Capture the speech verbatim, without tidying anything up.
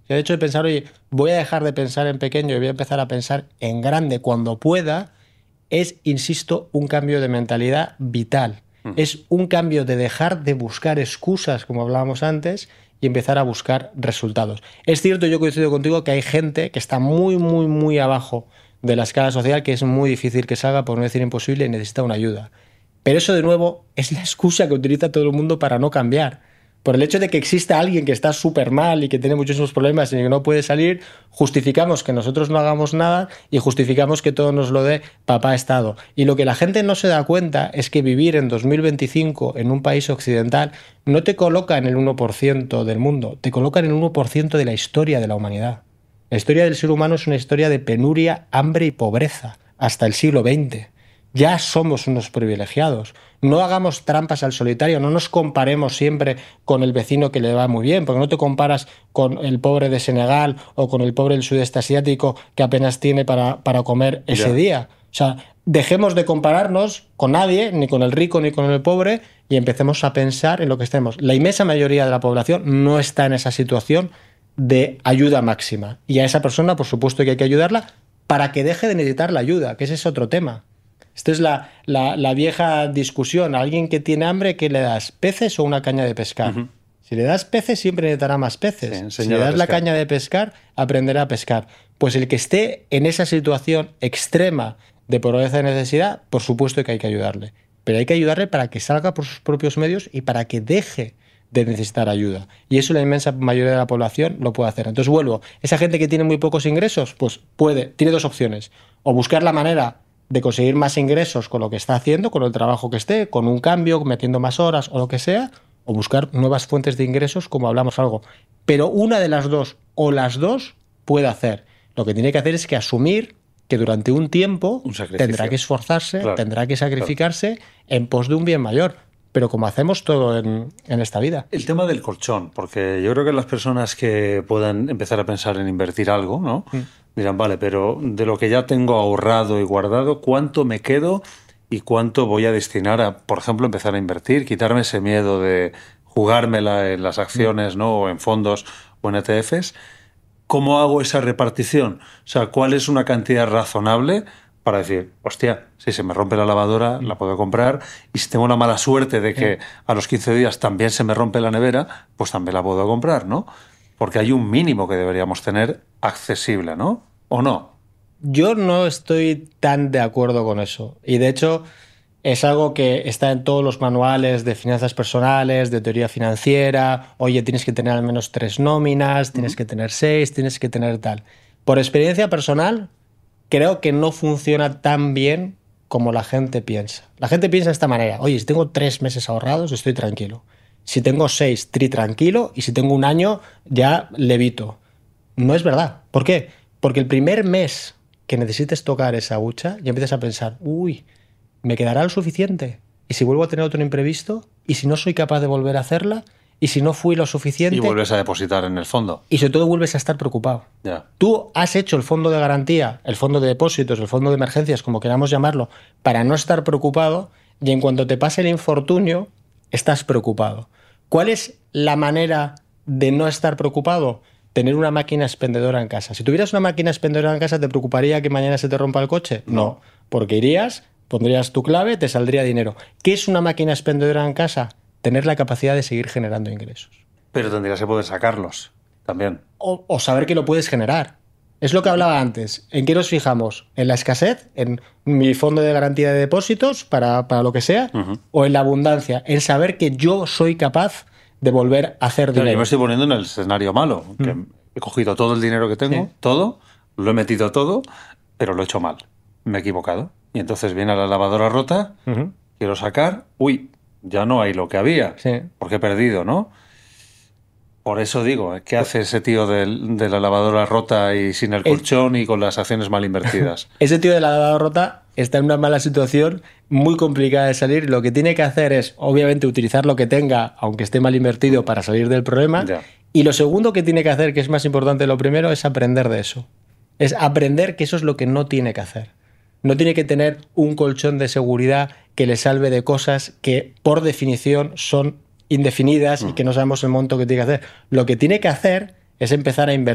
El hecho de pensar, oye, voy a dejar de pensar en pequeño y voy a empezar a pensar en grande cuando pueda, es, insisto, un cambio de mentalidad vital. Uh-huh. Es un cambio de dejar de buscar excusas, como hablábamos antes, y empezar a buscar resultados. Es cierto, yo coincido contigo, que hay gente que está muy, muy, muy abajo de la escala social, que es muy difícil que salga, por no decir imposible, y necesita una ayuda. Pero eso, de nuevo, es la excusa que utiliza todo el mundo para no cambiar. Por el hecho de que exista alguien que está súper mal y que tiene muchísimos problemas y que no puede salir, justificamos que nosotros no hagamos nada y justificamos que todo nos lo dé papá Estado. Y lo que la gente no se da cuenta es que vivir en dos mil veinticinco en un país occidental no te coloca en el uno por ciento del mundo, te coloca en el uno por ciento de la historia de la humanidad. La historia del ser humano es una historia de penuria, hambre y pobreza, hasta el siglo veinte. Ya somos unos privilegiados. No hagamos trampas al solitario, no nos comparemos siempre con el vecino que le va muy bien, porque no te comparas con el pobre de Senegal o con el pobre del sudeste asiático que apenas tiene para, para comer ese yeah. día. O sea, dejemos de compararnos con nadie, ni con el rico ni con el pobre, y empecemos a pensar en lo que estemos. La inmensa mayoría de la población no está en esa situación de ayuda máxima. Y a esa persona, por supuesto, que hay que ayudarla para que deje de necesitar la ayuda, que ese es otro tema. Esta es la, la, la vieja discusión. A alguien que tiene hambre, ¿qué le das? ¿Peces o una caña de pescar? Uh-huh. Si le das peces, siempre necesitará más peces. Sí, si le das la caña de pescar, aprenderá a pescar. Pues el que esté en esa situación extrema de pobreza y necesidad, por supuesto que hay que ayudarle. Pero hay que ayudarle para que salga por sus propios medios y para que deje de necesitar ayuda. Y eso la inmensa mayoría de la población lo puede hacer. Entonces vuelvo. Esa gente que tiene muy pocos ingresos, pues puede, tiene dos opciones. O buscar la manera de conseguir más ingresos con lo que está haciendo, con el trabajo que esté, con un cambio, metiendo más horas o lo que sea, o buscar nuevas fuentes de ingresos, como hablamos algo. Pero una de las dos o las dos puede hacer. Lo que tiene que hacer es que asumir que durante un tiempo un tendrá que esforzarse, claro, tendrá que sacrificarse claro. en pos de un bien mayor. Pero como hacemos todo en, en esta vida. El tema del colchón, porque yo creo que las personas que puedan empezar a pensar en invertir algo, ¿no? Mm. dirán, vale, pero de lo que ya tengo ahorrado y guardado, ¿cuánto me quedo y cuánto voy a destinar a, por ejemplo, empezar a invertir? Quitarme ese miedo de jugármela en las acciones, ¿no? O en fondos o en E T Fs. ¿Cómo hago esa repartición? O sea, ¿cuál es una cantidad razonable para decir, hostia, si se me rompe la lavadora, la puedo comprar, y si tengo la mala suerte de que a los quince días también se me rompe la nevera, pues también la puedo comprar, ¿no? Porque hay un mínimo que deberíamos tener accesible, ¿no? ¿O no? Yo no estoy tan de acuerdo con eso. Y de hecho, es algo que está en todos los manuales de finanzas personales, de teoría financiera. Oye, tienes que tener al menos tres nóminas, tienes uh-huh. que tener seis, tienes que tener tal. Por experiencia personal, creo que no funciona tan bien como la gente piensa. La gente piensa de esta manera. Oye, si tengo tres meses ahorrados, estoy tranquilo. Si tengo seis, tri tranquilo. Y si tengo un año, ya levito. No es verdad. ¿Por qué? Porque el primer mes que necesites tocar esa hucha, ya empiezas a pensar, uy, ¿me quedará lo suficiente? ¿Y si vuelvo a tener otro imprevisto? ¿Y si no soy capaz de volver a hacerla? ¿Y si no fui lo suficiente? Y vuelves a depositar en el fondo. Y sobre todo vuelves a estar preocupado. Ya. Tú has hecho el fondo de garantía, el fondo de depósitos, el fondo de emergencias, como queramos llamarlo, para no estar preocupado, y en cuanto te pase el infortunio, estás preocupado. ¿Cuál es la manera de no estar preocupado? Tener una máquina expendedora en casa. Si tuvieras una máquina expendedora en casa, ¿te preocuparía que mañana se te rompa el coche? No, no, porque irías, pondrías tu clave, te saldría dinero. ¿Qué es una máquina expendedora en casa? Tener la capacidad de seguir generando ingresos. Pero tendrías que poder sacarlos también. O, o saber que lo puedes generar. Es lo que hablaba antes. ¿En qué nos fijamos? ¿En la escasez? ¿En mi fondo de garantía de depósitos para, para lo que sea? Uh-huh. ¿O en la abundancia? En saber que yo soy capaz de volver a hacer dinero. Pero yo me estoy poniendo en el escenario malo. Que uh-huh. He cogido todo el dinero que tengo, sí. todo, lo he metido todo, pero lo he hecho mal. Me he equivocado. Y entonces viene la lavadora rota, uh-huh. quiero sacar, uy, ya no hay lo que había, sí. porque he perdido, ¿no? Por eso digo, ¿qué hace ese tío de, de la lavadora rota y sin el colchón y con las acciones mal invertidas? Ese tío de la lavadora rota está en una mala situación, muy complicada de salir. Lo que tiene que hacer es, obviamente, utilizar lo que tenga, aunque esté mal invertido, para salir del problema. Ya. Y lo segundo que tiene que hacer, que es más importante de lo primero, es aprender de eso. Es aprender que eso es lo que no tiene que hacer. No tiene que tener un colchón de seguridad que le salve de cosas que, por definición, son indefinidas mm. y que no sabemos el monto que tiene que hacer. Lo que tiene que hacer es empezar a invertir